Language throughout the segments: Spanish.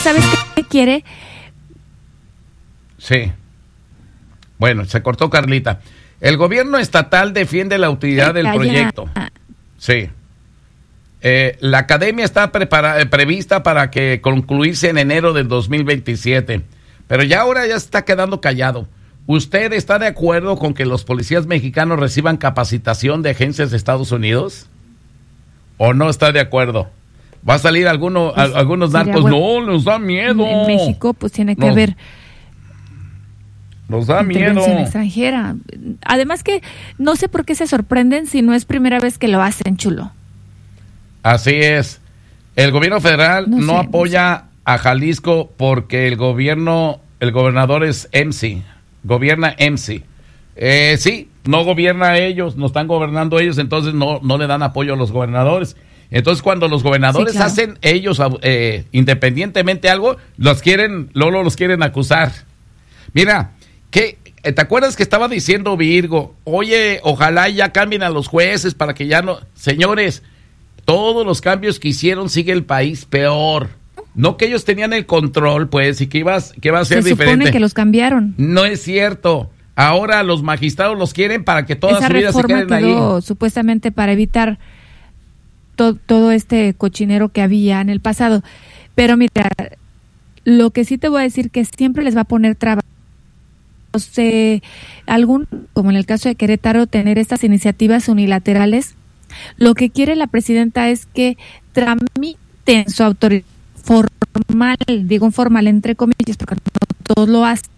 ¿sabes qué quiere? Sí. Bueno, se cortó Carlita. El gobierno estatal defiende la utilidad del proyecto. Sí. La academia está prevista para que concluirse en enero del 2027. Pero ya ahora ya está quedando callado. ¿Usted está de acuerdo con que los policías mexicanos reciban capacitación de agencias de Estados Unidos? ¿O no está de acuerdo? ¿Va a salir algunos narcos? Bueno. No, nos da miedo. En México pues tiene que haber... Nos da miedo. Intervención extranjera. Además que no sé por qué se sorprenden si no es primera vez que lo hacen, chulo. Así es. El gobierno federal no apoya a Jalisco porque el gobernador es MC. Gobierna MC. Sí, no gobierna a ellos, no están gobernando ellos, entonces no le dan apoyo a los gobernadores. Entonces cuando los gobernadores hacen ellos independientemente algo, los quieren acusar. Mira, ¿te acuerdas que estaba diciendo Virgo? Oye, ojalá ya cambien a los jueces para que ya no... Señores, todos los cambios que hicieron sigue el país peor. No que ellos tenían el control, pues, y que iba a ser diferente. Se supone que los cambiaron. No es cierto. Ahora los magistrados los quieren para que toda su vida se queden ahí. Esa reforma quedó supuestamente para evitar todo este cochinero que había en el pasado. Pero mira, lo que sí te voy a decir que siempre les va a poner trabas. Como en el caso de Querétaro, tener estas iniciativas unilaterales, lo que quiere la presidenta es que tramiten su autoridad formal, digo formal entre comillas, porque no todos lo hacen.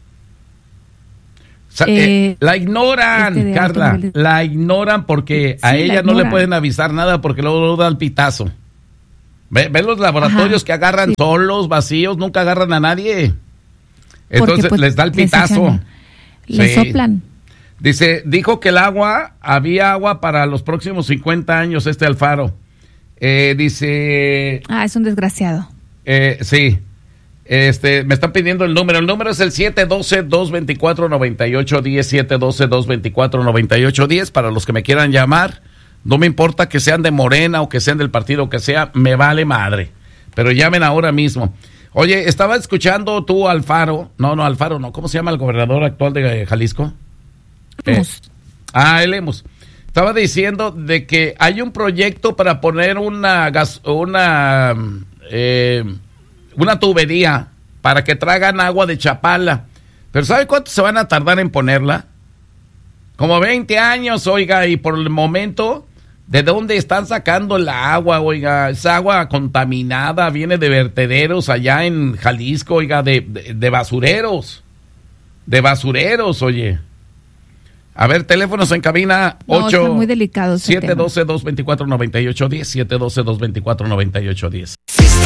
La ignoran, Carla, la ignoran porque a ella no le pueden avisar nada porque luego da el pitazo. ¿Ves los laboratorios que agarran solos, vacíos, nunca agarran a nadie? Entonces pues, les da el pitazo. Les soplan. Dijo que había agua para los próximos 50 años Alfaro. Dice... es un desgraciado. Sí. Me están pidiendo el número. El número es el 712-224-9810, 712-224-9810, para los que me quieran llamar. No me importa que sean de Morena o que sean del partido que sea, me vale madre. Pero llamen ahora mismo. Oye, estaba escuchando tú Alfaro. No, Alfaro no. ¿Cómo se llama el gobernador actual de Jalisco? Lemus. Estaba diciendo de que hay un proyecto para poner una tubería para que traigan agua de Chapala. Pero ¿sabe cuánto se van a tardar en ponerla? Como 20 años, oiga, y por el momento, ¿de dónde están sacando la agua, oiga? Esa agua contaminada viene de vertederos allá en Jalisco, oiga, de basureros. De basureros, oye. A ver, teléfonos en cabina, 8... muy delicados. 712-224-9810, 712-224-9810.